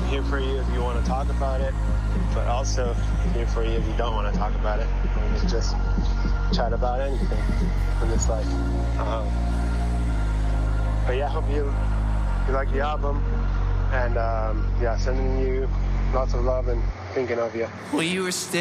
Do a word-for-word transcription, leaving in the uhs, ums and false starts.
here for you if you want to talk about it, but also here for you if you don't want to talk about it. We can just chat about anything in this life. Um, but yeah, I hope you, you like the album. And um, yeah, sending you lots of love and thinking of you. Well, you were still